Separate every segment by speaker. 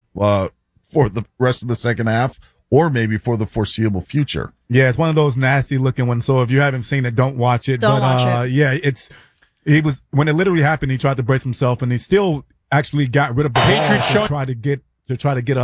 Speaker 1: for the rest of the second half or maybe for the foreseeable future.
Speaker 2: Yeah, it's one of those nasty looking ones. So if you haven't seen it, don't watch it.
Speaker 3: Don't watch it.
Speaker 2: Yeah, when it literally happened, he tried to brace himself and he still actually got rid of the Patriots to try to get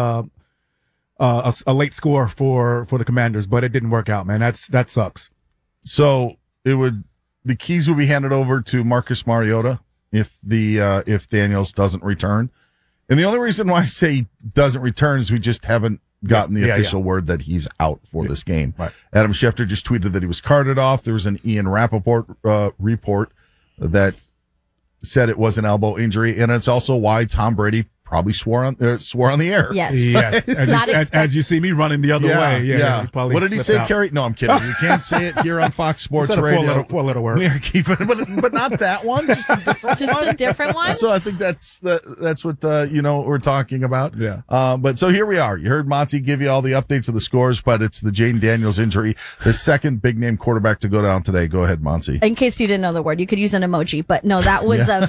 Speaker 2: a late score for the Commanders, but it didn't work out, man. That sucks.
Speaker 1: So the keys would be handed over to Marcus Mariota if Daniels doesn't return. And the only reason why I say doesn't return is we just haven't gotten the official word that he's out for this game.
Speaker 2: Right.
Speaker 1: Adam Schefter just tweeted that he was carted off. There was an Ian Rappaport report that said it was an elbow injury, and it's also why Tom Brady probably swore on the air.
Speaker 3: Yes.
Speaker 2: As you see me running the other way. Yeah.
Speaker 1: What did he say, Kerry? No, I'm kidding. You can't say it here on Fox Sports Radio.
Speaker 2: Four-letter word.
Speaker 1: We are keeping it, but not that one. Just a different one.
Speaker 3: Just a different one.
Speaker 1: So I think that's what we're talking about.
Speaker 2: Yeah.
Speaker 1: But so here we are. You heard Monty give you all the updates of the scores, but it's the Jaden Daniels injury, the second big name quarterback to go down today. Go ahead, Monty.
Speaker 3: In case you didn't know the word, you could use an emoji, but no, that was a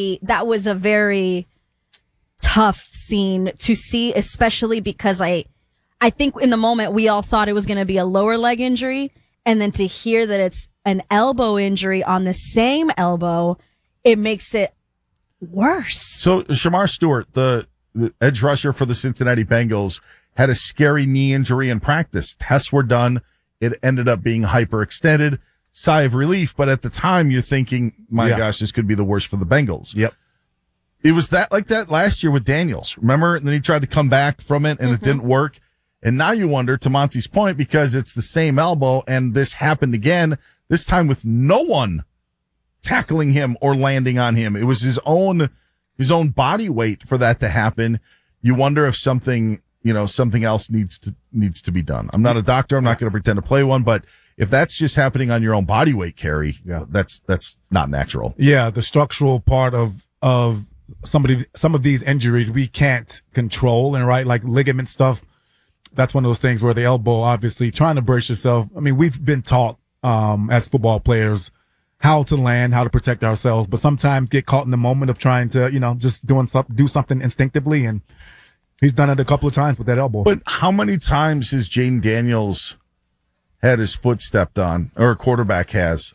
Speaker 3: very tough scene to see, especially because I think in the moment we all thought it was going to be a lower leg injury, and then to hear that it's an elbow injury on the same elbow, it makes it worse.
Speaker 1: So Shamar Stewart, the edge rusher for the Cincinnati Bengals, had a scary knee injury in practice. Tests were done. It ended up being hyperextended. Sigh of relief, but at the time you're thinking, my gosh, this could be the worst for the Bengals.
Speaker 2: Yep.
Speaker 1: It was like that last year with Daniels. Remember? And then he tried to come back from it and it didn't work. And now you wonder, to Monty's point, because it's the same elbow and this happened again, this time with no one tackling him or landing on him. It was his own body weight for that to happen. You wonder if something else needs to be done. I'm not a doctor. I'm not going to pretend to play one, but if that's just happening on your own body weight, Kerry, that's not natural.
Speaker 2: Yeah. The structural part of some of these injuries we can't control, and right, like ligament stuff, that's one of those things where the elbow, obviously trying to brace yourself. I mean, we've been taught as football players how to land, how to protect ourselves, but sometimes get caught in the moment of trying to, just do something instinctively, and he's done it a couple of times with that elbow.
Speaker 1: But how many times has Jaden Daniels had his foot stepped on, or a quarterback has?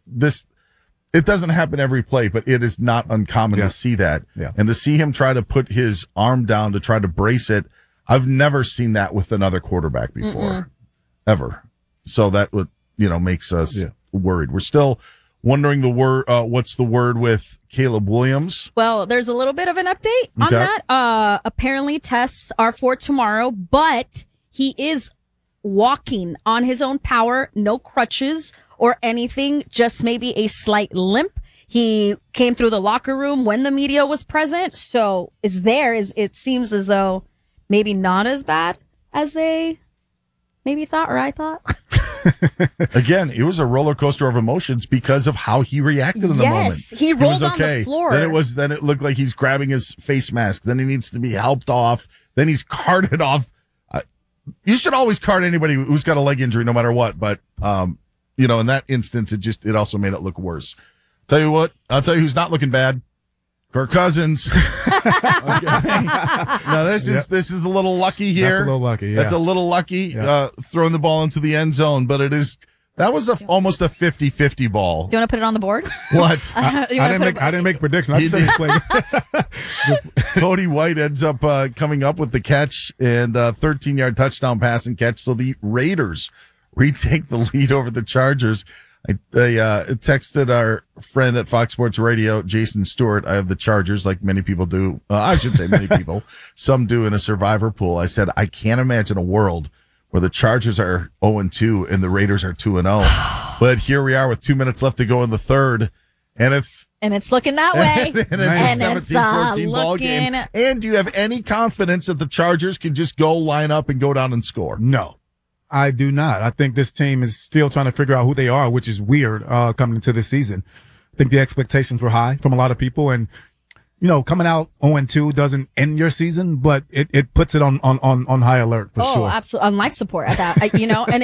Speaker 1: It doesn't happen every play, but it is not uncommon to see that.
Speaker 2: Yeah.
Speaker 1: And to see him try to put his arm down to try to brace it, I've never seen that with another quarterback before. Ever. So that would, makes us worried. We're still wondering what's the word with Caleb Williams?
Speaker 3: Well, there's a little bit of an update on that. Apparently tests are for tomorrow, but he is walking on his own power, no crutches or anything, just maybe a slight limp. He came through the locker room when the media was present, so it seems as though maybe not as bad as they maybe thought, or I thought.
Speaker 1: Again, it was a roller coaster of emotions because of how he reacted in the moment.
Speaker 3: Yes, he rolled on the floor.
Speaker 1: Then it looked like he's grabbing his face mask. Then he needs to be helped off. Then he's carted off. You should always cart anybody who's got a leg injury, no matter what. But in that instance, it also made it look worse. Tell you what, I'll tell you who's not looking bad. Kirk Cousins. Okay. Now this is a little lucky here.
Speaker 2: That's a little lucky. Yeah.
Speaker 1: That's a little lucky. Throwing the ball into the end zone, but that was almost a 50-50 ball.
Speaker 3: Do you want to put it on the board?
Speaker 1: What?
Speaker 2: I didn't make predictions. I said he played.
Speaker 1: Cody White ends up coming up with the catch and 13-yard touchdown pass and catch. So the Raiders retake the lead over the Chargers. I texted our friend at Fox Sports Radio, Jason Stewart. I have the Chargers, like many people do. I should say many people. Some do in a survivor pool. I said, I can't imagine a world where the Chargers are 0-2 and the Raiders are 2-0. But here we are with 2 minutes left to go in the third. And
Speaker 3: it's looking that way.
Speaker 1: and it's a 17-14 ball game. And do you have any confidence that the Chargers can just go line up and go down and score?
Speaker 2: No. I do not. I think this team is still trying to figure out who they are, which is weird, coming into this season. I think the expectations were high from a lot of people, and, coming out 0-2 doesn't end your season, but it puts it on high alert for sure. Oh,
Speaker 3: absolutely. On life support at that, and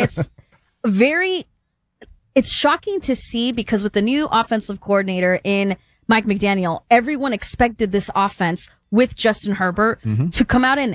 Speaker 3: it's shocking to see because with the new offensive coordinator in Mike McDaniel, everyone expected this offense with Justin Herbert to come out